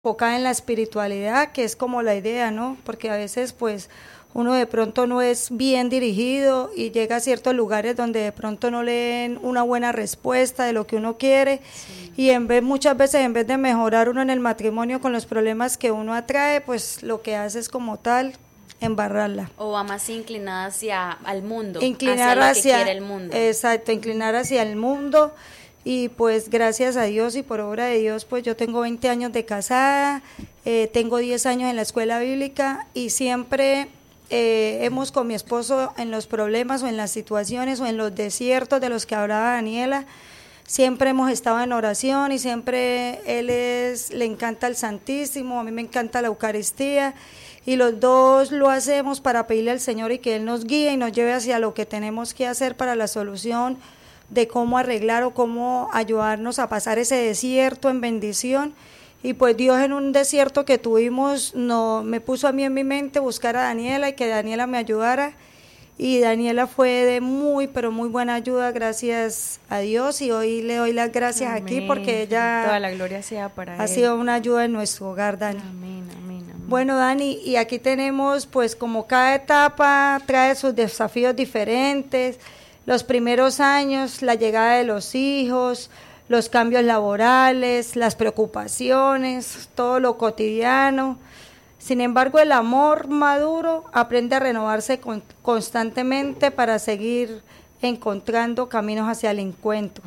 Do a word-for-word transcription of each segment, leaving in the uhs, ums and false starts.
enfocada en la espiritualidad, que es como la idea, ¿no? Porque a veces pues uno de pronto no es bien dirigido y llega a ciertos lugares donde de pronto no le den una buena respuesta de lo que uno quiere, sí. Y en vez, muchas veces en vez de mejorar uno en el matrimonio con los problemas que uno atrae, pues lo que hace es como tal embarrarla. O va más inclinada hacia al mundo, inclinar hacia lo hacia, que quiere el mundo. Exacto, inclinar hacia el mundo. Y pues gracias a Dios y por obra de Dios, pues yo tengo veinte años de casada, eh, tengo diez años en la escuela bíblica y siempre eh, hemos con mi esposo en los problemas o en las situaciones o en los desiertos de los que hablaba Daniela, siempre hemos estado en oración y siempre él es, le encanta el Santísimo, a mí me encanta la Eucaristía y los dos lo hacemos para pedirle al Señor y que Él nos guíe y nos lleve hacia lo que tenemos que hacer para la solución de cómo arreglar o cómo ayudarnos a pasar ese desierto en bendición. Y pues Dios en un desierto que tuvimos no, me puso a mí en mi mente buscar a Daniela y que Daniela me ayudara. Y Daniela fue de muy, pero muy buena ayuda, gracias a Dios. Y hoy le doy las gracias Amén. Aquí porque ella Toda la gloria sea para ha él. sido una ayuda en nuestro hogar, Dani. Amén, amén, amén. Bueno, Dani, y aquí tenemos pues como cada etapa trae sus desafíos diferentes. Los primeros años, la llegada de los hijos, los cambios laborales, las preocupaciones, todo lo cotidiano. Sin embargo, el amor maduro aprende a renovarse con, constantemente para seguir encontrando caminos hacia el encuentro.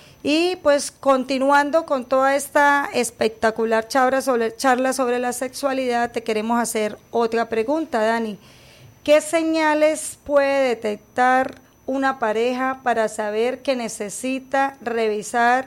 Y pues continuando con toda esta espectacular charla sobre, charla sobre la sexualidad, te queremos hacer otra pregunta, Dani. ¿Qué señales puede detectar una pareja para saber que necesita revisar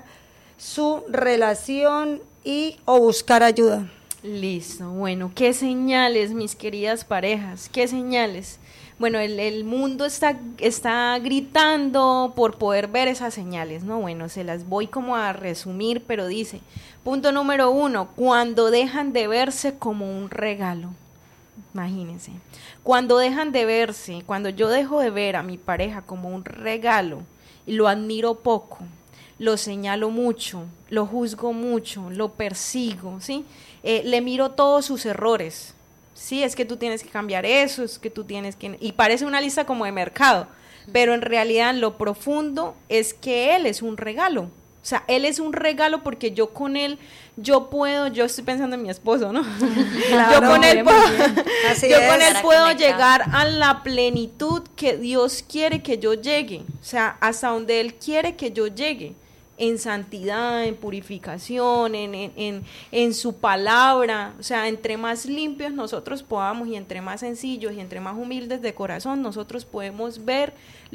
su relación y o buscar ayuda? Listo, bueno, ¿qué señales, mis queridas parejas? ¿Qué señales? Bueno, el, el mundo está, está gritando por poder ver esas señales, ¿no? Bueno, se las voy como a resumir, pero dice, punto número uno, cuando dejan de verse como un regalo. Imagínense, cuando dejan de verse, cuando yo dejo de ver a mi pareja como un regalo y lo admiro poco, lo señalo mucho, lo juzgo mucho, lo persigo, ¿sí? Eh, le miro todos sus errores, sí, es que tú tienes que cambiar eso, es que tú tienes que... Y parece una lista como de mercado, pero en realidad lo profundo es que él es un regalo. O sea, él es un regalo porque yo con él, yo puedo, yo estoy pensando en mi esposo, ¿no? Claro, yo con él puedo, yo con él puedo llegar a la plenitud que Dios quiere que yo llegue. O sea, hasta donde Él quiere que yo llegue. En santidad, en purificación, en, en, en, en su palabra. O sea, entre más limpios nosotros podamos y entre más sencillos y entre más humildes de corazón, nosotros podemos ver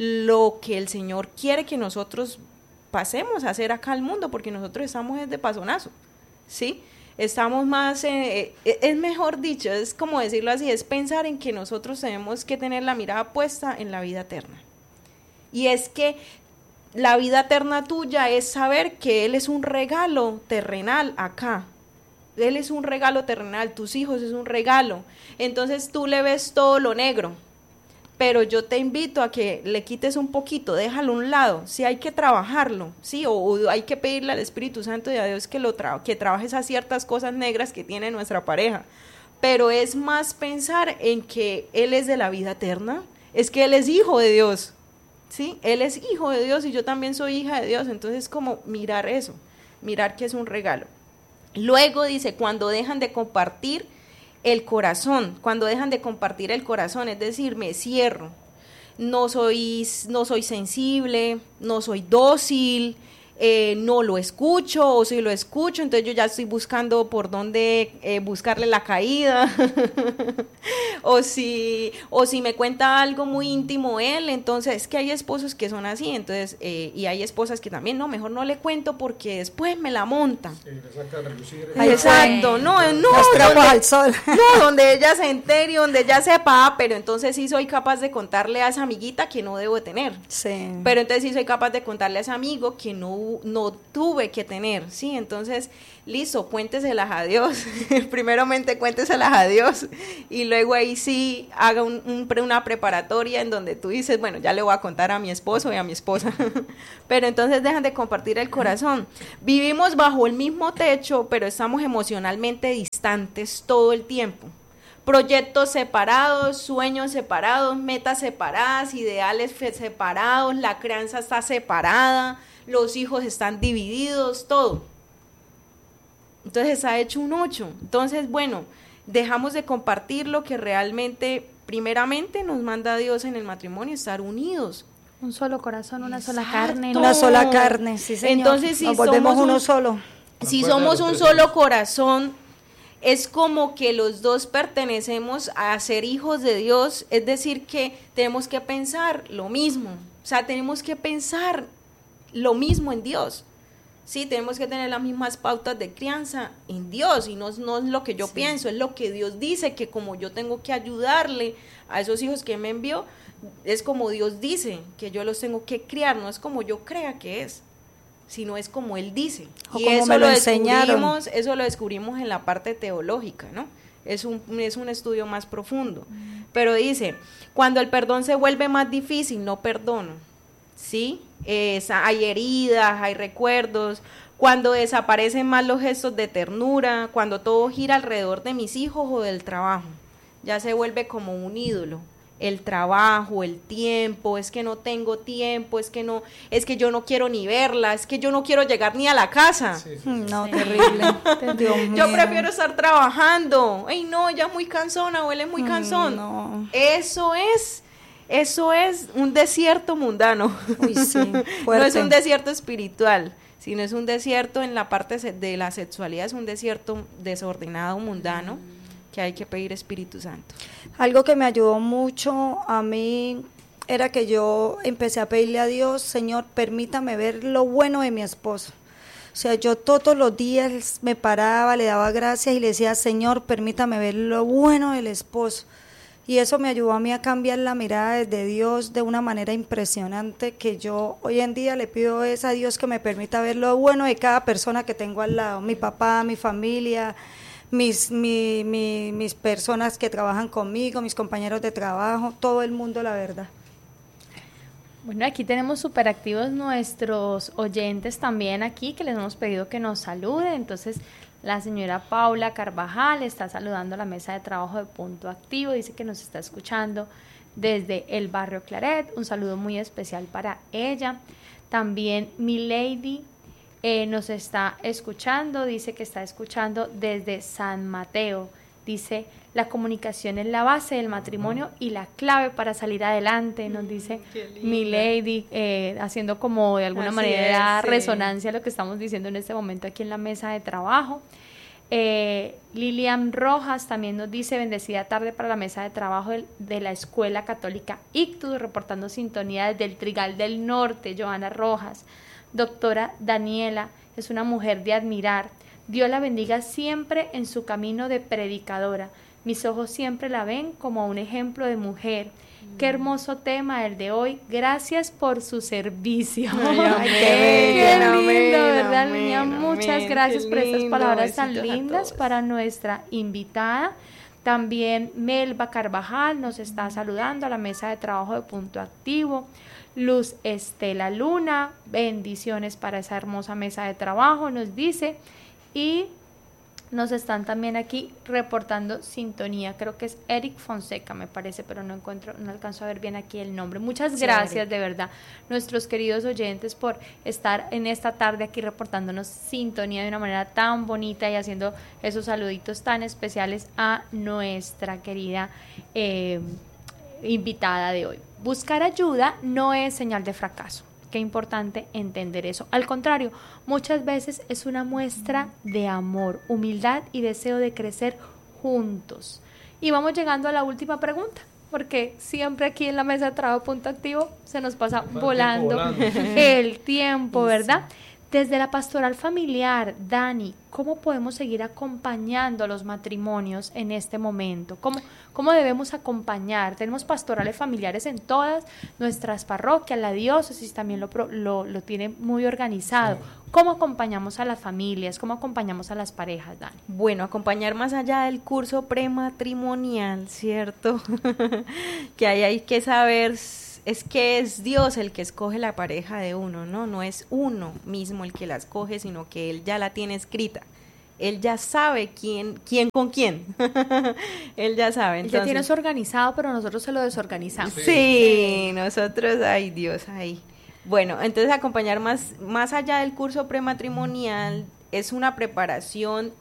lo que el Señor quiere que nosotros pasemos a hacer acá al mundo, porque nosotros estamos de pasonazo, ¿sí? Estamos más, eh, eh, es mejor dicho, es como decirlo así, es pensar en que nosotros tenemos que tener la mirada puesta en la vida eterna. Y es que la vida eterna tuya es saber que Él es un regalo terrenal acá. Él es un regalo terrenal, tus hijos es un regalo. Entonces tú le ves todo lo negro. Pero yo te invito a que le quites un poquito, déjalo a un lado, sí hay que trabajarlo, sí, o, o hay que pedirle al Espíritu Santo y a Dios que lo tra- que trabaje esas ciertas cosas negras que tiene nuestra pareja, pero es más pensar en que Él es de la vida eterna, es que Él es hijo de Dios, sí, Él es hijo de Dios y yo también soy hija de Dios, entonces como mirar eso, mirar que es un regalo. Luego dice, cuando dejan de compartir el corazón, cuando dejan de compartir el corazón, es decir, me cierro, no soy, no soy sensible, no soy dócil, eh, no lo escucho, o si lo escucho, entonces yo ya estoy buscando por dónde eh, buscarle la caída, o si o si me cuenta algo muy íntimo él, entonces es que hay esposos que son así, entonces eh, y hay esposas que también, no, mejor no le cuento porque después me la montan. Sí, exacto, no, no, los trapos donde, al sol. no, donde ella se entere, donde ella sepa, ah, pero entonces sí soy capaz de contarle a esa amiguita que no debo tener, sí. Pero entonces sí soy capaz de contarle a ese amigo que no tu, no tuve que tener, ¿sí? Entonces, listo, cuénteselas a Dios, primeramente cuénteselas a Dios, y luego ahí sí haga un, un, una preparatoria en donde tú dices, bueno, ya le voy a contar a mi esposo y a mi esposa, pero entonces dejan de compartir el corazón. Vivimos bajo el mismo techo, pero estamos emocionalmente distantes todo el tiempo. Proyectos separados, sueños separados, metas separadas, ideales separados, la crianza está separada, los hijos están divididos, todo. Entonces ha hecho un ocho. Entonces, bueno, dejamos de compartir lo que realmente, primeramente, nos manda Dios en el matrimonio, estar unidos. Un solo corazón, una Exacto. sola carne. Una sola carne, sí, señor. Entonces, si nos volvemos somos uno un, solo. Si somos un solo corazón, es como que los dos pertenecemos a ser hijos de Dios, es decir, que tenemos que pensar lo mismo, o sea, tenemos que pensar lo mismo en Dios, sí, tenemos que tener las mismas pautas de crianza en Dios, y no, no es lo que yo sí. pienso, es lo que Dios dice, que como yo tengo que ayudarle a esos hijos que me envió, es como Dios dice, que yo los tengo que criar, no es como yo crea que es, sino es como Él dice. O y como eso me lo, lo enseñaron. descubrimos, eso lo descubrimos en la parte teológica, ¿no? Es un, es un estudio más profundo. Mm. Pero dice, cuando el perdón se vuelve más difícil, no perdono, ¿sí? Es, hay heridas, hay recuerdos, cuando desaparecen más los gestos de ternura, cuando todo gira alrededor de mis hijos o del trabajo, ya se vuelve como un ídolo. El trabajo, el tiempo, es que no tengo tiempo, es que no, es que yo no quiero ni verla, es que yo no quiero llegar ni a la casa. Sí, sí, sí. No, sí. Terrible. Dios yo mío. prefiero estar trabajando. Ay, no, ya muy cansona, huele muy cansón. No. Eso es, eso es un desierto mundano. Uy, sí, no es un desierto espiritual, sino es un desierto en la parte de la sexualidad, es un desierto desordenado, mundano. Mm. Que hay que pedir Espíritu Santo. Algo que me ayudó mucho a mí era que yo empecé a pedirle a Dios, Señor, permítame ver lo bueno de mi esposo. O sea, yo todos los días me paraba, le daba gracias y le decía, Señor, permítame ver lo bueno del esposo. Y eso me ayudó a mí a cambiar la mirada desde Dios de una manera impresionante, que yo hoy en día le pido es a Dios que me permita ver lo bueno de cada persona que tengo al lado, mi papá, mi familia, Mis, mi, mi, mis personas que trabajan conmigo, mis compañeros de trabajo, todo el mundo, la verdad. Bueno, aquí tenemos súper activos nuestros oyentes también aquí, que les hemos pedido que nos saluden. Entonces, la señora Paula Carvajal está saludando a la mesa de trabajo de Punto Activo, dice que nos está escuchando desde el barrio Claret, un saludo muy especial para ella. También Milady Eh, nos está escuchando, dice que está escuchando desde San Mateo, dice la comunicación es la base del matrimonio y la clave para salir adelante, nos dice mi lady, eh, haciendo como de alguna Así manera es, sí. resonancia a lo que estamos diciendo en este momento aquí en la mesa de trabajo. eh, Lilian Rojas también nos dice bendecida tarde para la mesa de trabajo de, de la Escuela Católica Ictus, reportando sintonía desde el Trigal del Norte. Joana Rojas. Doctora Daniela es una mujer de admirar. Dios la bendiga siempre en su camino de predicadora. Mis ojos siempre la ven como un ejemplo de mujer. Mm. Qué hermoso tema el de hoy. Gracias por su servicio. Ay, amén, qué lindo, amén, ¿verdad, amén, niña? Muchas amén, gracias por estas lindo, palabras tan lindas para nuestra invitada. También Melba Carvajal nos está saludando a la mesa de trabajo de Punto Activo. Luz Estela Luna, bendiciones para esa hermosa mesa de trabajo, nos dice. Y nos están también aquí reportando sintonía, creo que es Eric Fonseca me parece, pero no encuentro, no alcanzo a ver bien aquí el nombre. Muchas sí, gracias Eric. De verdad, nuestros queridos oyentes, por estar en esta tarde aquí reportándonos sintonía de una manera tan bonita y haciendo esos saluditos tan especiales a nuestra querida eh, invitada de hoy. Buscar ayuda no es señal de fracaso. Qué importante entender eso. Al contrario, muchas veces es una muestra de amor, humildad y deseo de crecer juntos. Y vamos llegando a la última pregunta, porque siempre aquí en la mesa de trabajo Punto Activo se nos pasa volando, volando el tiempo, ¿verdad? Desde la pastoral familiar, Dani, ¿cómo podemos seguir acompañando a los matrimonios en este momento? ¿Cómo, cómo debemos acompañar? Tenemos pastorales familiares en todas nuestras parroquias, la diócesis también lo, lo, lo tiene muy organizado. Sí. ¿Cómo acompañamos a las familias? ¿Cómo acompañamos a las parejas, Dani? Bueno, acompañar más allá del curso prematrimonial, ¿cierto? Que ahí hay que saber... es que es Dios el que escoge la pareja de uno, ¿no? No es uno mismo el que la escoge, sino que Él ya la tiene escrita. Él ya sabe quién, quién con quién. Él ya sabe. Entonces, Él ya tiene eso organizado, pero nosotros se lo desorganizamos. Sí, sí, nosotros, ay Dios, ay. Bueno, entonces acompañar más, más allá del curso prematrimonial es una preparación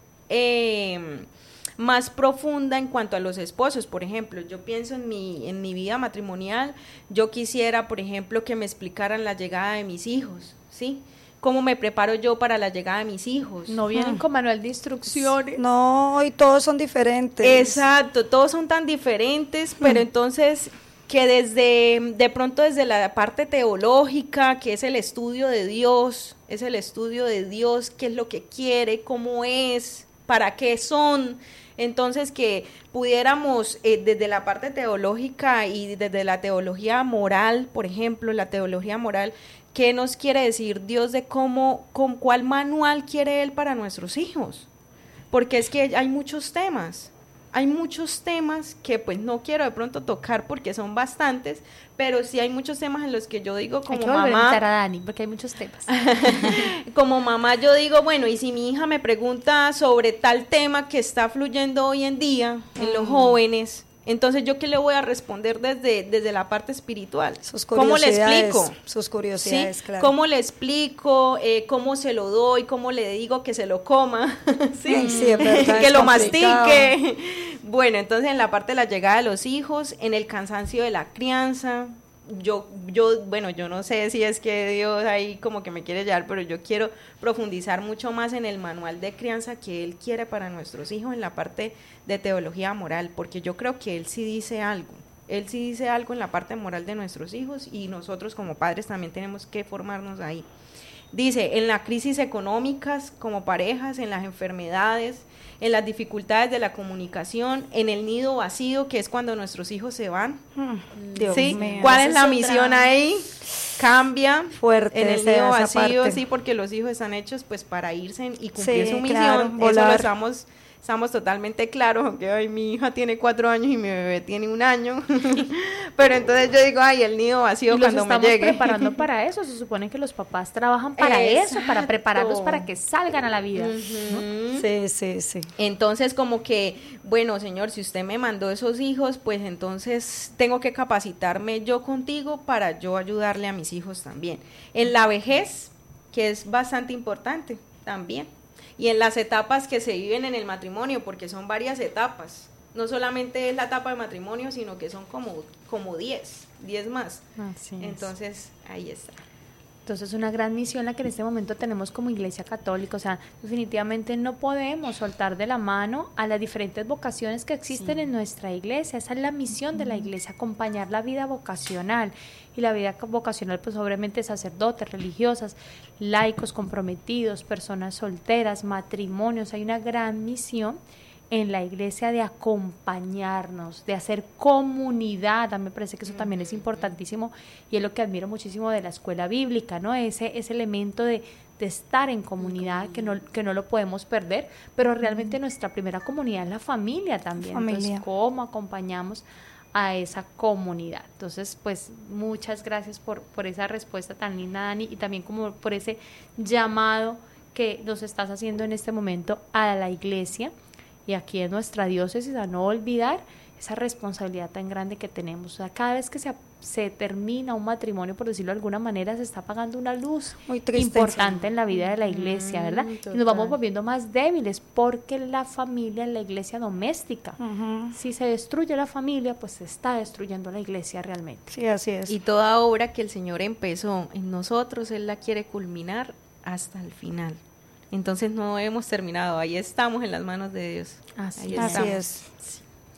eh, más profunda en cuanto a los esposos. Por ejemplo, yo pienso en mi, en mi vida matrimonial, yo quisiera, por ejemplo, que me explicaran la llegada de mis hijos, ¿sí? ¿Cómo me preparo yo para la llegada de mis hijos? No vienen con manual de instrucciones. No, y todos son diferentes. Exacto, todos son tan diferentes, pero entonces que desde, de pronto desde la parte teológica, que es el estudio de Dios, es el estudio de Dios, qué es lo que quiere, cómo es, para qué son. Entonces, que pudiéramos eh, desde la parte teológica y desde la teología moral, por ejemplo, la teología moral, ¿qué nos quiere decir Dios de cómo, con cuál manual quiere Él para nuestros hijos? Porque es que hay muchos temas, hay muchos temas que pues no quiero de pronto tocar porque son bastantes, pero sí hay muchos temas en los que yo digo como hay que mamá... volver a invitar a Dani porque hay muchos temas. Como mamá yo digo, bueno, y si mi hija me pregunta sobre tal tema que está fluyendo hoy en día en los jóvenes, entonces yo qué le voy a responder desde, desde la parte espiritual. Sus ¿Cómo le explico? Sus curiosidades, ¿Sí? claro. ¿Cómo le explico? Eh, ¿Cómo se lo doy? ¿Cómo le digo que se lo coma? ¿Sí? Ay, sí, es verdad, que es lo complicado. mastique. Bueno, entonces en la parte de la llegada de los hijos, en el cansancio de la crianza, yo, yo, bueno, yo no sé si es que Dios ahí como que me quiere llevar, pero yo quiero profundizar mucho más en el manual de crianza que Él quiere para nuestros hijos en la parte de teología moral, porque yo creo que Él sí dice algo, Él sí dice algo en la parte moral de nuestros hijos y nosotros como padres también tenemos que formarnos ahí. Dice, en las crisis económicas como parejas, en las enfermedades, en las dificultades de la comunicación, en el nido vacío, que es cuando nuestros hijos se van. Dios ¿Sí? mío. ¿Cuál Esa es la es misión otra. ahí? Cambia Fuerte en el esa- nido esa vacío, parte. sí, porque los hijos están hechos pues para irse y cumplir Sí, su misión. claro, Eso lo volar. estamos, estamos totalmente claros, aunque ay, mi hija tiene cuatro años y mi bebé tiene un año. Pero entonces yo digo, ay, el nido vacío Y los cuando me estamos llegue. preparando para eso. Se supone que los papás trabajan para eso, para Exacto. prepararlos para que salgan a la vida. ¿no? Ujú. Sí, sí, sí. Entonces como que, bueno, Señor, si usted me mandó esos hijos, pues entonces tengo que capacitarme yo contigo para yo ayudarle a mis hijos también. En la vejez, que es bastante importante también, y en las etapas que se viven en el matrimonio, porque son varias etapas. No solamente es la etapa de matrimonio, sino que son como, como diez, diez más. Así es. Entonces, ahí está. Entonces, una gran misión la que en este momento tenemos como Iglesia Católica. O sea, definitivamente no podemos soltar de la mano a las diferentes vocaciones que existen Sí. en nuestra iglesia. Esa es la misión de la iglesia, acompañar la vida vocacional. Y la vida vocacional, pues obviamente sacerdotes, religiosas, laicos comprometidos, personas solteras, matrimonios. Hay una gran misión en la iglesia de acompañarnos, de hacer comunidad. A mí me parece que eso también es importantísimo y es lo que admiro muchísimo de la escuela bíblica, ¿no? Ese, ese elemento de, de estar en comunidad que no, que no lo podemos perder, pero realmente nuestra primera comunidad es la familia también. Familia. Entonces, ¿cómo acompañamos a esa comunidad? Entonces, pues muchas gracias por, por esa respuesta tan linda, Dani, y también como por ese llamado que nos estás haciendo en este momento a la iglesia y aquí en nuestra diócesis, a no olvidar esa responsabilidad tan grande que tenemos. O sea, cada vez que se, se termina un matrimonio, por decirlo de alguna manera, se está apagando una luz Muy triste. importante en la vida de la iglesia, ¿verdad? Mm, Y total. nos vamos volviendo más débiles porque la familia es la iglesia doméstica. Ujú. Si se destruye la familia, pues se está destruyendo la iglesia realmente. Sí, así es. Y toda obra que el Señor empezó en nosotros, Él la quiere culminar hasta el final. Entonces no hemos terminado, ahí estamos en las manos de Dios. Así Ahí es. Así estamos. es.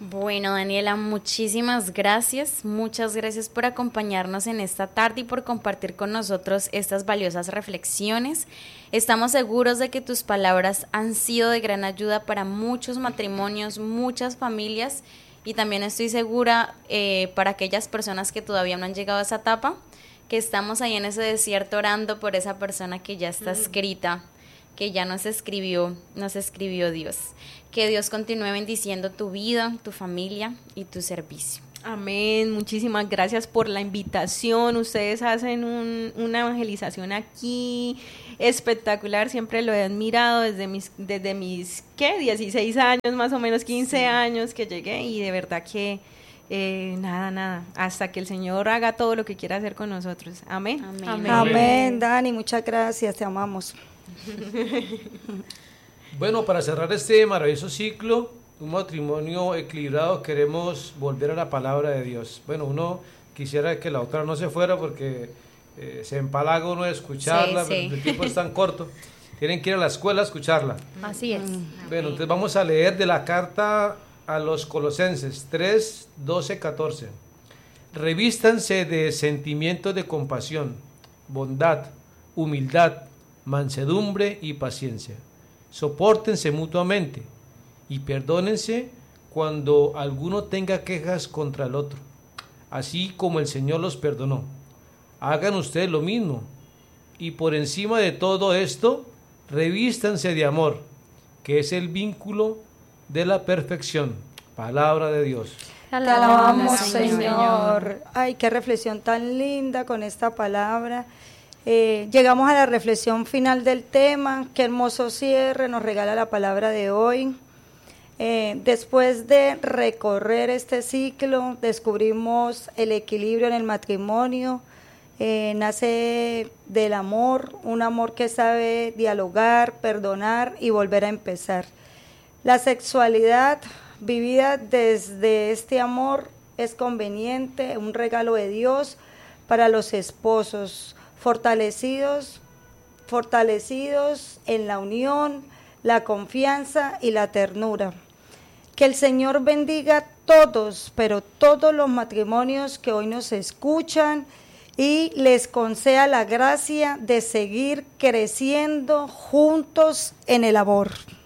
Bueno, Daniela, muchísimas gracias, muchas gracias por acompañarnos en esta tarde y por compartir con nosotros estas valiosas reflexiones. Estamos seguros de que tus palabras han sido de gran ayuda para muchos matrimonios, muchas familias, y también estoy segura eh, para aquellas personas que todavía no han llegado a esa etapa, que estamos ahí en ese desierto orando por esa persona que ya está escrita, que ya nos escribió, nos escribió Dios. Que Dios continúe bendiciendo tu vida, tu familia y tu servicio. Amén, muchísimas gracias por la invitación. Ustedes hacen un, una evangelización aquí espectacular, siempre lo he admirado desde mis, desde mis, ¿qué? dieciséis años, más o menos quince sí. años que llegué, y de verdad que eh, nada, nada, hasta que el Señor haga todo lo que quiera hacer con nosotros. Amén. Amén, Amén. Amén. Dani, muchas gracias, te amamos. Bueno, para cerrar este maravilloso ciclo, un matrimonio equilibrado, queremos volver a la palabra de Dios. Bueno, uno quisiera que la otra no se fuera porque eh, se empalaga uno de escucharla, sí, sí. pero el tiempo es tan corto. Tienen que ir a la escuela a escucharla. Así es. Bueno, entonces vamos a leer de la carta a los Colosenses tres, doce, catorce. Revístanse de sentimientos de compasión, bondad, humildad, mansedumbre y paciencia. Sopórtense mutuamente y perdónense cuando alguno tenga quejas contra el otro, así como el Señor los perdonó. Hagan ustedes lo mismo, y por encima de todo esto, revístanse de amor, que es el vínculo de la perfección. Palabra de Dios. Te alabamos, Señor. Señor. Ay, qué reflexión tan linda con esta palabra. Eh, llegamos a la reflexión final del tema. Qué hermoso cierre nos regala la palabra de hoy. Eh, después de recorrer este ciclo, descubrimos el equilibrio en el matrimonio. Eh, nace del amor, un amor que sabe dialogar, perdonar y volver a empezar. La sexualidad vivida desde este amor es conveniente, un regalo de Dios para los esposos, fortalecidos, fortalecidos en la unión, la confianza y la ternura. Que el Señor bendiga todos, pero todos los matrimonios que hoy nos escuchan, y les conceda la gracia de seguir creciendo juntos en el amor.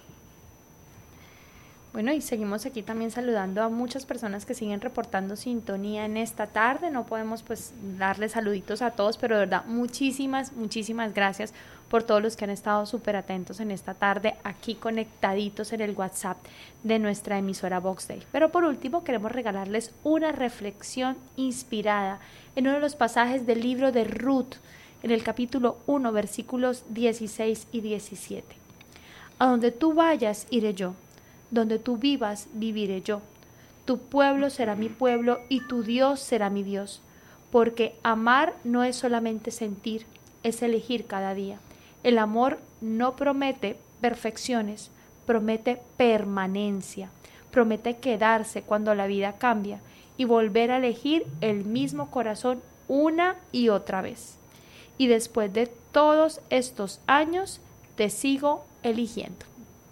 Bueno, y seguimos aquí también saludando a muchas personas que siguen reportando sintonía en esta tarde. No podemos pues darles saluditos a todos, pero de verdad muchísimas, muchísimas gracias por todos los que han estado súper atentos en esta tarde, aquí conectaditos en el WhatsApp de nuestra emisora Vox Day. Pero por último queremos regalarles una reflexión inspirada en uno de los pasajes del libro de Ruth, en el capítulo uno, versículos dieciséis y diecisiete. A donde tú vayas, iré yo. Donde tú vivas, viviré yo. Tu pueblo será mi pueblo y tu Dios será mi Dios. Porque amar no es solamente sentir, es elegir cada día. El amor no promete perfecciones, promete permanencia, promete quedarse cuando la vida cambia y volver a elegir el mismo corazón una y otra vez. Y después de todos estos años, te sigo eligiendo.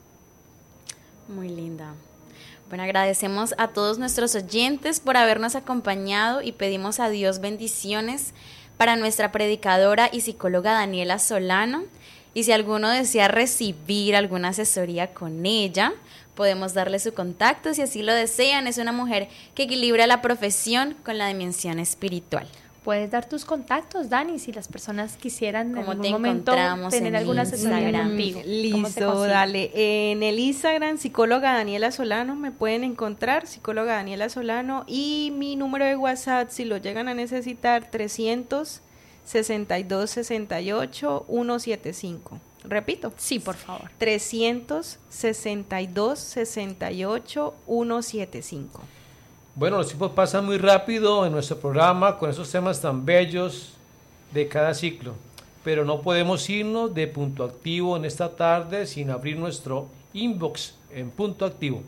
Muy linda. Bueno, agradecemos a todos nuestros oyentes por habernos acompañado y pedimos a Dios bendiciones para nuestra predicadora y psicóloga Daniela Solano. Y si alguno desea recibir alguna asesoría con ella, podemos darle su contacto si así lo desean. Es una mujer que equilibra la profesión con la dimensión espiritual. Puedes dar tus contactos, Dani, si las personas quisieran en algún te momento tener alguna asesoría contigo. Listo, dale. En el Instagram, psicóloga Daniela Solano, me pueden encontrar, psicóloga Daniela Solano, y mi número de WhatsApp, si lo llegan a necesitar, trescientos sesenta y dos, sesenta y ocho, ciento setenta y cinco. Repito. Sí, por favor. trescientos sesenta y dos, sesenta y ocho, ciento setenta y cinco. Bueno, los tiempos pasan muy rápido en nuestro programa con esos temas tan bellos de cada ciclo, pero no podemos irnos de Punto Activo en esta tarde sin abrir nuestro inbox en Punto Activo.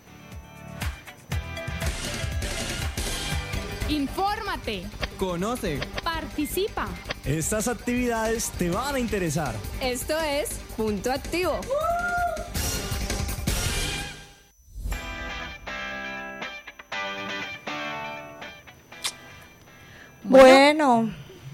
Infórmate. Conoce. Participa. Estas actividades te van a interesar. Esto es Punto Activo. Bueno,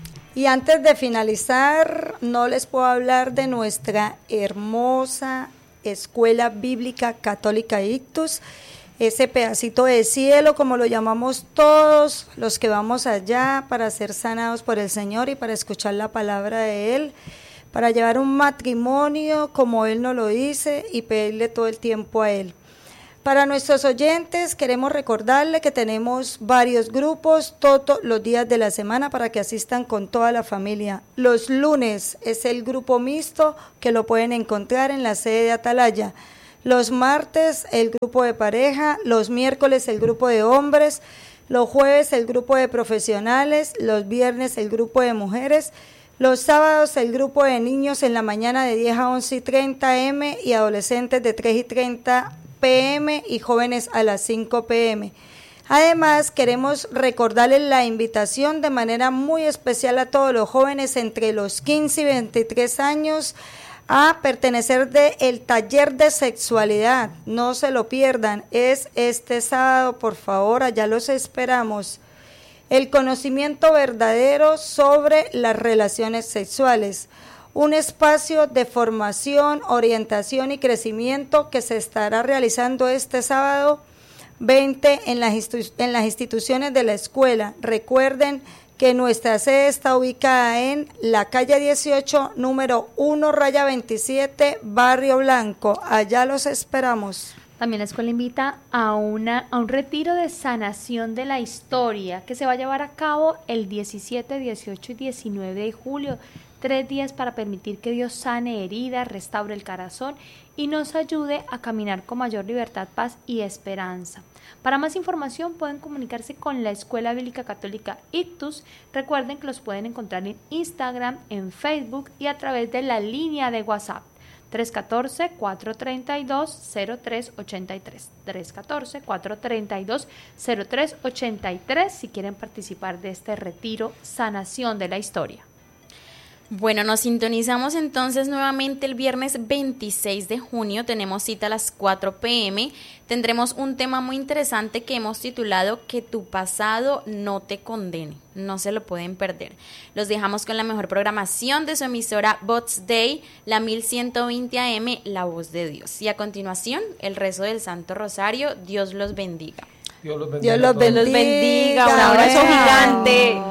y antes de finalizar, no les puedo hablar de nuestra hermosa Escuela Bíblica Católica Ictus, ese pedacito de cielo, como lo llamamos todos los que vamos allá para ser sanados por el Señor y para escuchar la palabra de Él, para llevar un matrimonio como Él nos lo dice y pedirle todo el tiempo a Él. Para nuestros oyentes queremos recordarle que tenemos varios grupos todos los días de la semana para que asistan con toda la familia. Los lunes es el grupo mixto que lo pueden encontrar en la sede de Atalaya. Los martes el grupo de pareja, los miércoles el grupo de hombres, los jueves el grupo de profesionales, los viernes el grupo de mujeres, los sábados el grupo de niños en la mañana de diez a once y treinta eme y adolescentes de tres y treinta pe eme y jóvenes a las cinco pe eme. Además, queremos recordarles la invitación de manera muy especial a todos los jóvenes entre los quince y veintitrés años a pertenecer del taller de sexualidad. No se lo pierdan, es este sábado, por favor, allá los esperamos. El conocimiento verdadero sobre las relaciones sexuales. Un espacio de formación, orientación y crecimiento que se estará realizando este sábado veinte en las, institu- en las instituciones de la escuela. Recuerden que nuestra sede está ubicada en la calle dieciocho, número uno, raya veintisiete, Barrio Blanco. Allá los esperamos. También la escuela invita a, una, a un retiro de sanación de la historia que se va a llevar a cabo el diecisiete, dieciocho y diecinueve de julio. Tres días para permitir que Dios sane heridas, restaure el corazón y nos ayude a caminar con mayor libertad, paz y esperanza. Para más información pueden comunicarse con la Escuela Bíblica Católica Ictus. Recuerden que los pueden encontrar en Instagram, en Facebook y a través de la línea de WhatsApp tres uno cuatro, cuatro tres dos, cero tres ocho tres. tres uno cuatro, cuatro tres dos, cero tres ocho tres si quieren participar de este retiro Sanación de la Historia. Bueno, nos sintonizamos entonces nuevamente el viernes veintiséis de junio, tenemos cita a las cuatro pe eme, tendremos un tema muy interesante que hemos titulado Que tu pasado no te condene, no se lo pueden perder. Los dejamos con la mejor programación de su emisora Bots Day, la mil ciento veinte A M, La Voz de Dios. Y a continuación, el rezo del Santo Rosario, Dios los bendiga. Dios los bendiga. Dios los bendiga. bendiga, un abrazo gigante.